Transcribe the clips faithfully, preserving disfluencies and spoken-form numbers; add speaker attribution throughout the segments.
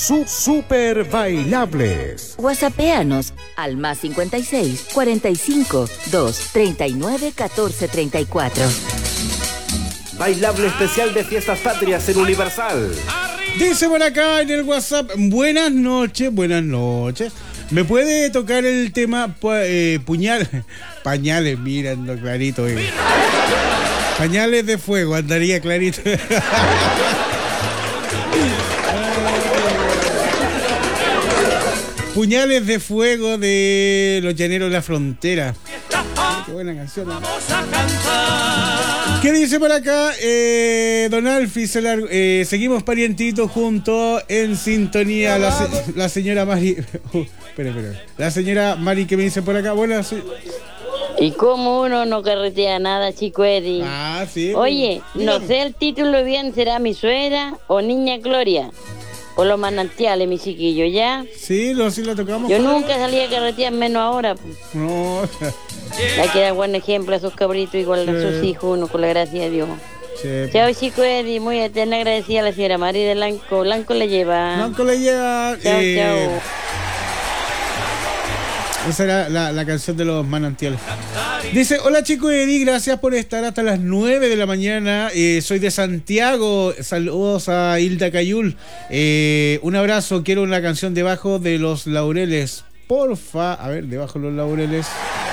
Speaker 1: Su Super Bailables.
Speaker 2: WhatsAppéanos al más cincuenta y seis, cuarenta y cinco, dos, treinta y nueve, catorce, treinta y cuatro.
Speaker 1: Bailable especial de Fiestas Patrias en Universal.
Speaker 3: Dice por acá en el WhatsApp, buenas noches, buenas noches. ¿Me puede tocar el tema eh, puñal? Pañales, mirando clarito. Eh. Pañales de fuego, andaría clarito. Puñales de fuego de Los Llaneros de la Frontera. Qué buena canción, ¿no? ¿Qué dice por acá? Eh, Don Alfie, se largo, eh, seguimos parientitos juntos en sintonía. La, se, la señora Mari. Uh, espera, espera. La señora Mari que me dice por acá. Bueno, sí.
Speaker 4: ¿Y cómo uno no carretea nada, chico Eddie?
Speaker 3: Ah, sí.
Speaker 4: Oye, no sé el título bien, ¿será Mi Suegra o Niña Gloria? Por los manantiales, mi chiquillo, ¿ya?
Speaker 3: Sí, lo, sí lo tocamos.
Speaker 4: Yo nunca salí a carretear, menos ahora. Pues.
Speaker 3: No.
Speaker 4: Hay que dar buen ejemplo a esos cabritos, igual a sus hijos, uno con la gracia de Dios.
Speaker 3: Sí.
Speaker 4: Chao, chico Eddie, muy eterna agradecida a la señora María de Blanco. Blanco le lleva.
Speaker 3: Blanco le lleva.
Speaker 4: Chao,
Speaker 3: eh...
Speaker 4: chao.
Speaker 3: Esa era la, la canción de los manantiales. Dice, hola chico Eddie, gracias por estar hasta las nueve de la mañana. Eh, soy de Santiago. Saludos a Hilda Cayul. Eh, un abrazo, quiero una canción debajo de los laureles. Porfa. A ver, debajo de los laureles.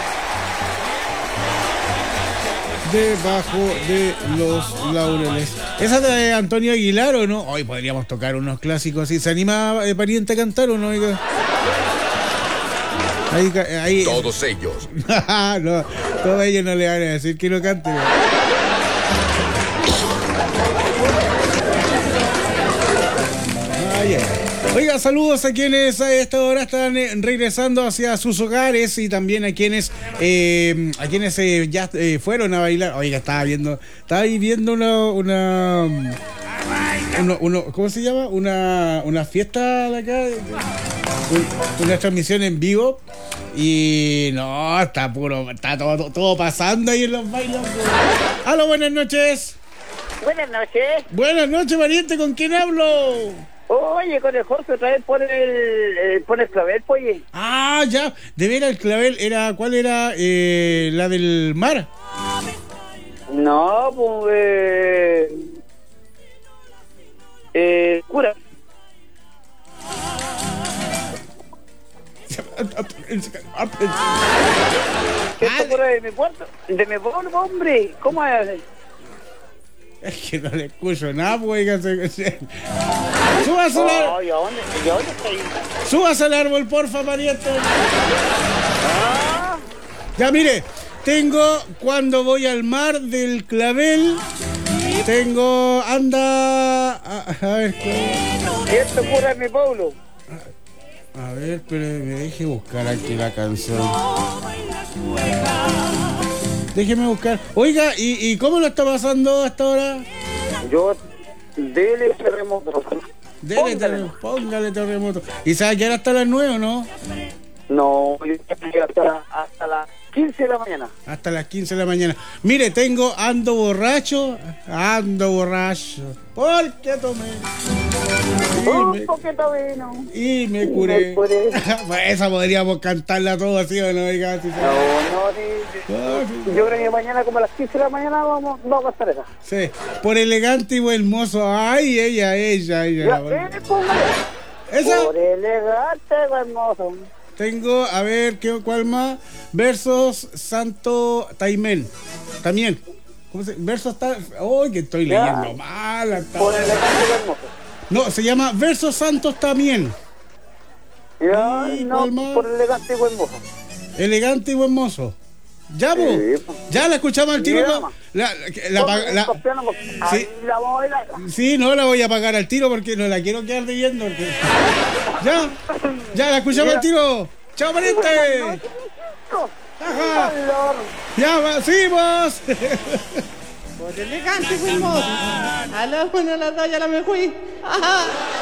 Speaker 3: Debajo de los laureles. Esa de Antonio Aguilar, ¿o no? Hoy podríamos tocar unos clásicos así. ¿Se anima eh, pariente a cantar o no? Oiga. Ahí, ahí.
Speaker 5: Todos ellos.
Speaker 3: No, todos ellos no le van a decir que no cante. Ay, ay. Oiga, saludos a quienes a esta hora están eh, regresando hacia sus hogares y también a quienes eh, a quienes eh, ya eh, fueron a bailar. Oiga, estaba viendo, estaba ahí viendo una, una uno, uno, ¿cómo se llama? Una, una fiesta de acá. Una transmisión en vivo y no, está puro, está todo, todo pasando ahí en los bailes. Aló, buenas noches.
Speaker 6: Buenas noches.
Speaker 3: Buenas noches, pariente, ¿con quién hablo?
Speaker 6: Oye, con el Jorge otra vez pone el, el, pone el clavel, pues.
Speaker 3: Ah, ya, de veras el clavel era, ¿cuál era? Eh, la del mar.
Speaker 6: No, pues eh, eh, cura. ¿Qué te ocurre de mi puerto? De mi pueblo, hombre. ¿Cómo es?
Speaker 3: Es que no le escucho nada, pues. Súbase al árbol.
Speaker 6: ¿Y a dónde, ¿y a dónde está ahí?
Speaker 3: Súbase al árbol, porfa, pariente.
Speaker 6: Ah.
Speaker 3: Ya, mire, tengo Cuando voy al mar del clavel. Tengo Anda. A, a ver,
Speaker 6: ¿qué te ocurre de mi pueblo?
Speaker 3: A ver, pero me deje buscar aquí la canción. Déjeme buscar. Oiga, ¿y, y cómo lo está pasando hasta ahora?
Speaker 6: Yo, dele terremoto.
Speaker 3: Dele terremoto. Póngale terremoto. ¿Y sabe que ahora hasta las nueve o no?
Speaker 6: No, yo estoy hasta, la, hasta las quince de la mañana.
Speaker 3: Hasta las quince de la mañana. Mire, tengo Ando borracho. Ando borracho. Porque tomé.
Speaker 6: Un
Speaker 3: me,
Speaker 6: poquito vino.
Speaker 3: Y me curé.
Speaker 6: Me curé.
Speaker 3: Esa podríamos cantarla todo así, ¿o no? Oiga, si
Speaker 6: no, no, sí, sí.
Speaker 3: No, sí.
Speaker 6: Yo creo que mañana como a las quince de la mañana vamos, vamos a estar esa.
Speaker 3: Sí, por elegante y buen mozo. Ay, ella, ella, ella.
Speaker 6: Ya, eh,
Speaker 3: ¿Esa?
Speaker 6: Por elegante y buen mozo.
Speaker 3: Tengo, a ver, ¿qué, ¿cuál más? Versos Santo Taimén. También. ¿Cómo se Versos está. ¡Oh, que estoy leyendo ya. Mal!
Speaker 6: Por elegante y buen mozo.
Speaker 3: No, se llama Versos Santos también.
Speaker 6: Ya, no, por elegante y buen mozo.
Speaker 3: Elegante y buen mozo. Ya, sí, ya la escuchamos al tiro. No, la, la, la, la, sí. La voy a sí, no la voy a pagar al tiro porque no la quiero quedar debiendo. Porque... ya, ya la escuchamos al tiro. ¡Chao, pariente! Ajá. Ya, vamos.
Speaker 7: Por elegante y buen mozo. A la buena la talla la me fui. Ajá.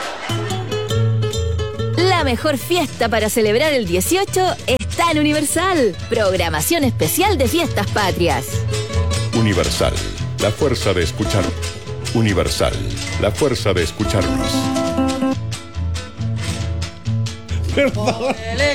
Speaker 2: La mejor fiesta para celebrar el dieciocho está en Universal. Programación especial de Fiestas Patrias.
Speaker 5: Universal, la fuerza de escuchar. Universal, la fuerza de escucharnos.
Speaker 3: Perdón.